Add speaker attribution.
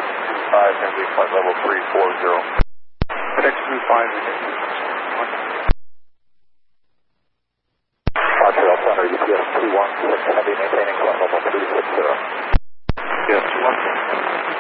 Speaker 1: FX25, and we flight level 340.
Speaker 2: FX25,
Speaker 1: Montreal Center, UPS 216,